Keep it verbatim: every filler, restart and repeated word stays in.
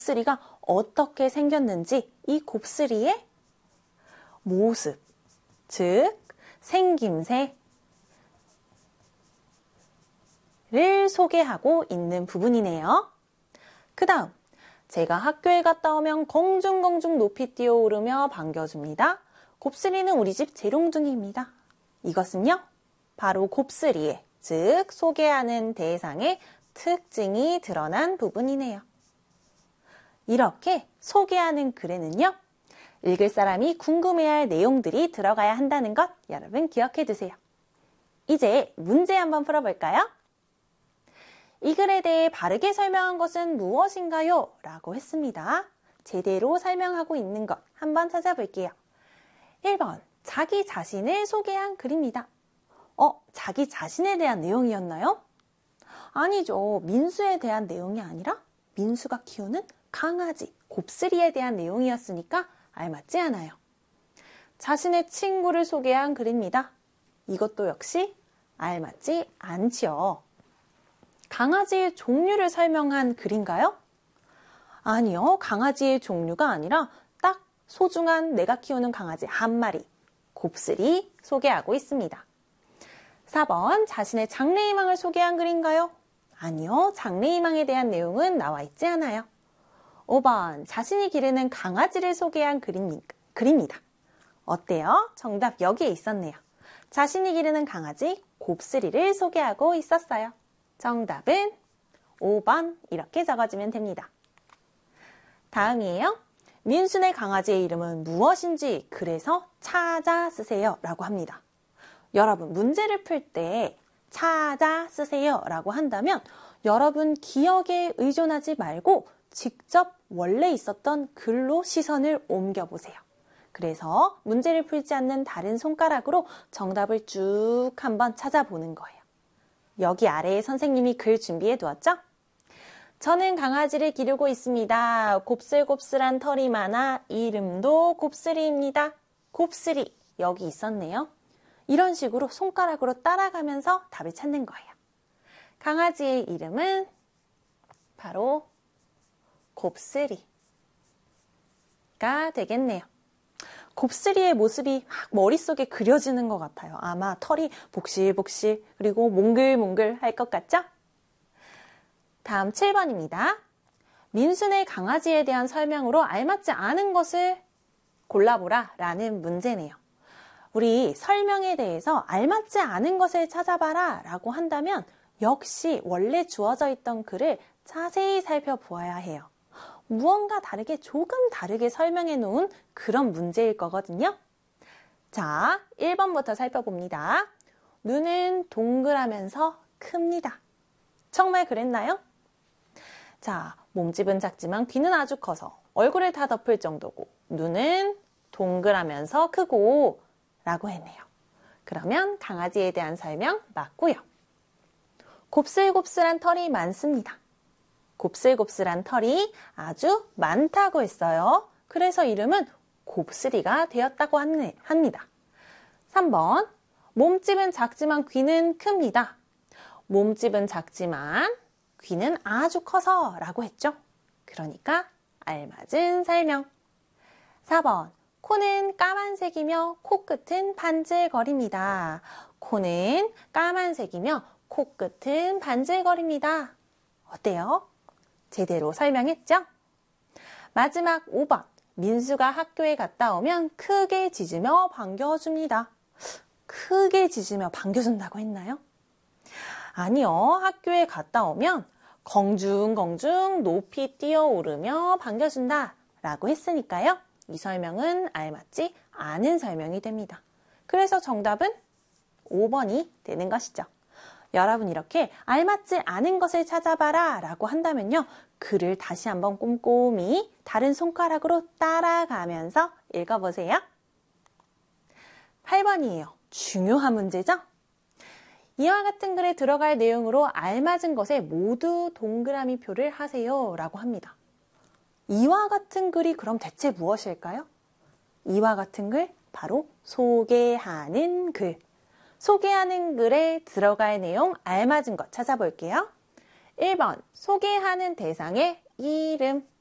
곱슬이가 어떻게 생겼는지 이 곱슬이의 모습, 즉 생김새를 소개하고 있는 부분이네요. 그 다음, 제가 학교에 갔다 오면 공중공중 높이 뛰어오르며 반겨줍니다. 곱슬이는 우리 집 재롱둥이입니다. 이것은요, 바로 곱슬이의, 즉 소개하는 대상의 특징이 드러난 부분이네요. 이렇게 소개하는 글에는요, 읽을 사람이 궁금해할 내용들이 들어가야 한다는 것 여러분 기억해 두세요. 이제 문제 한번 풀어볼까요? 이 글에 대해 바르게 설명한 것은 무엇인가요? 라고 했습니다. 제대로 설명하고 있는 것 한번 찾아볼게요. 일 번, 자기 자신을 소개한 글입니다. 어, 자기 자신에 대한 내용이었나요? 아니죠. 민수에 대한 내용이 아니라 민수가 키우는 강아지, 곱슬이에 대한 내용이었으니까 알맞지 않아요. 자신의 친구를 소개한 글입니다. 이것도 역시 알맞지 않지요. 강아지의 종류를 설명한 글인가요? 아니요. 강아지의 종류가 아니라 딱 소중한 내가 키우는 강아지 한 마리, 곱슬이 소개하고 있습니다. 사 번, 자신의 장래희망을 소개한 글인가요? 아니요. 장래희망에 대한 내용은 나와 있지 않아요. 오 번, 자신이 기르는 강아지를 소개한 글입니다. 어때요? 정답 여기에 있었네요. 자신이 기르는 강아지 곱슬이를 소개하고 있었어요. 정답은 오 번 이렇게 적어주면 됩니다. 다음이에요. 민수네 강아지의 이름은 무엇인지 글에서 찾아 쓰세요 라고 합니다. 여러분 문제를 풀 때 찾아 쓰세요 라고 한다면 여러분 기억에 의존하지 말고 직접 원래 있었던 글로 시선을 옮겨보세요. 그래서 문제를 풀지 않는 다른 손가락으로 정답을 쭉 한번 찾아보는 거예요. 여기 아래에 선생님이 글 준비해 두었죠? 저는 강아지를 기르고 있습니다. 곱슬곱슬한 털이 많아 이름도 곱슬이입니다. 곱슬이 여기 있었네요. 이런 식으로 손가락으로 따라가면서 답을 찾는 거예요. 강아지의 이름은 바로 곱슬이가 되겠네요. 곱슬이의 모습이 막 머릿속에 그려지는 것 같아요. 아마 털이 복실복실 그리고 몽글몽글 할 것 같죠? 다음 칠 번입니다. 민수네 강아지에 대한 설명으로 알맞지 않은 것을 골라보라 라는 문제네요. 우리 설명에 대해서 알맞지 않은 것을 찾아봐라 라고 한다면 역시 원래 주어져 있던 글을 자세히 살펴보아야 해요. 무언가 다르게 조금 다르게 설명해 놓은 그런 문제일 거거든요. 자, 일 번부터 살펴봅니다. 눈은 동그라면서 큽니다. 정말 그랬나요? 자, 몸집은 작지만 귀는 아주 커서 얼굴을 다 덮을 정도고 눈은 동그라면서 크고 라고 했네요. 그러면 강아지에 대한 설명 맞고요. 곱슬곱슬한 털이 많습니다. 곱슬곱슬한 털이 아주 많다고 했어요. 그래서 이름은 곱슬이가 되었다고 합니다. 삼 번, 몸집은 작지만 귀는 큽니다. 몸집은 작지만 귀는 아주 커서 라고 했죠. 그러니까 알맞은 설명. 사 번, 코는 까만색이며 코끝은 반질거립니다. 코는 까만색이며 코끝은 반질거립니다. 어때요? 제대로 설명했죠? 마지막 오 번, 민수가 학교에 갔다 오면 크게 짖으며 반겨줍니다. 크게 짖으며 반겨준다고 했나요? 아니요, 학교에 갔다 오면 공중공중 높이 뛰어오르며 반겨준다 라고 했으니까요. 이 설명은 알맞지 않은 설명이 됩니다. 그래서 정답은 오 번이 되는 것이죠. 여러분 이렇게 알맞지 않은 것을 찾아봐라 라고 한다면요. 글을 다시 한번 꼼꼼히 다른 손가락으로 따라가면서 읽어보세요. 팔 번이에요. 중요한 문제죠? 이와 같은 글에 들어갈 내용으로 알맞은 것에 모두 동그라미 표를 하세요 라고 합니다. 이와 같은 글이 그럼 대체 무엇일까요? 이와 같은 글, 바로 소개하는 글. 소개하는 글에 들어갈 내용 알맞은 것 찾아볼게요. 일 번, 소개하는 대상의 이름.